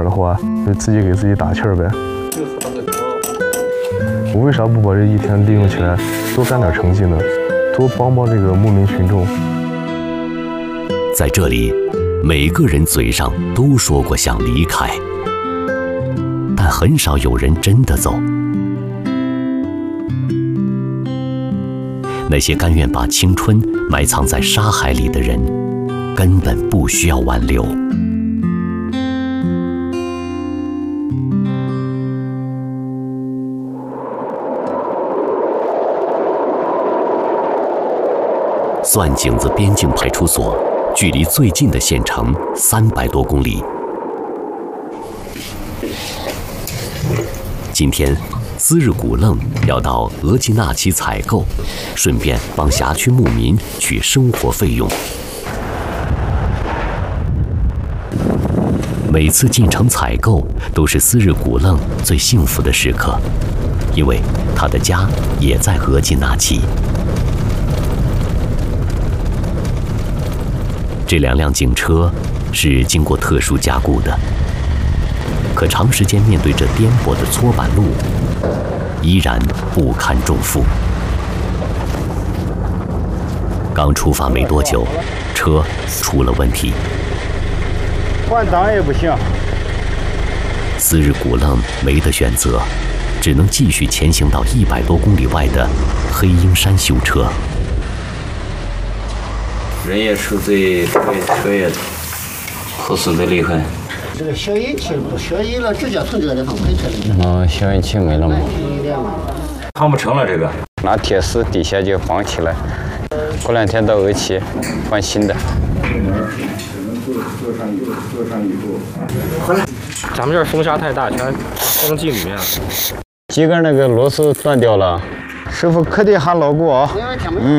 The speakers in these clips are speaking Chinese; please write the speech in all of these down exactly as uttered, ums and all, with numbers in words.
的话，就自己给自己打气儿呗。我为啥不把这一天利用起来，多干点成绩呢？多帮帮这个牧民群众。 在这里，每个人嘴上都说过想离开，但很少有人真的走。那些甘愿把青春埋藏在沙海里的人，根本不需要挽留。蒜井子边境派出所距离最近的县城三百多公里。今天，斯日古楞要到额济纳旗采购，顺便帮辖区牧民取生活费用。每次进城采购都是斯日古楞最幸福的时刻，因为他的家也在额济纳旗。这两辆警车是经过特殊加固的，可长时间面对着颠簸的搓板路，依然不堪重负。刚出发没多久，车出了问题， 换挡也不行。 斯日古楞没得选择，只能继续前行到一百多公里外的黑鹰山修车。 人也受罪，车也车也破损的厉害。 这个小引擎不小引了，直接从这个地方喷出来。 嗯，小引擎没了吗？ 夯不成了这个。 拿铁丝底下就绑起来，过两天到额齐换新的。 回来。咱们这儿风沙太大，全封进里面了。 机杆那个螺丝断掉了，师傅可得喊牢固啊。嗯。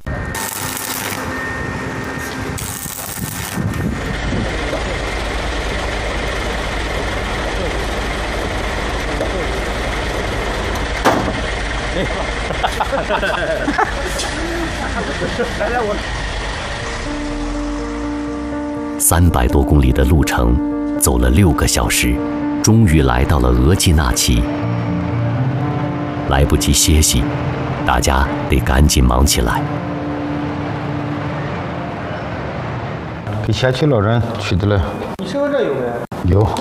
三百多公里的路程，走了六个小时，终于来到了额济纳旗。来不及歇息，大家得赶紧忙起来。 给辖区老人取的了。 你身份证有没有？有。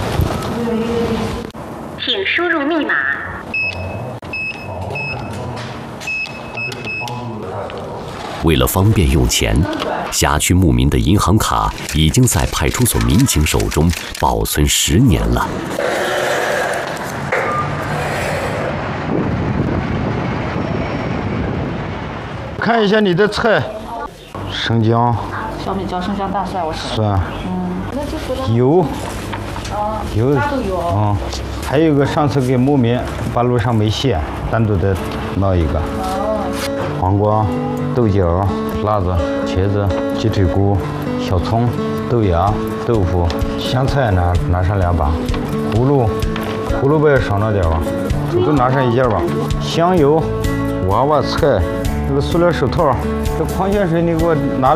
请输入密码。 为了方便用钱，辖区牧民的银行卡已经在派出所民警手中保存十年了。 看一下你的菜，生姜、 小米椒、生姜、大蒜，我是。 蒜。 嗯。 油。油。 啥都有。 嗯，还有一个上次给牧民把路上没卸，单独的弄一个。黄瓜、豆角、辣子、茄子、鸡腿骨、小葱、豆芽、豆腐、香菜拿拿上两把，葫芦，胡萝卜也少拿点吧，这都拿上一件吧。香油、娃娃菜，这个塑料手套，这矿泉水你给我拿。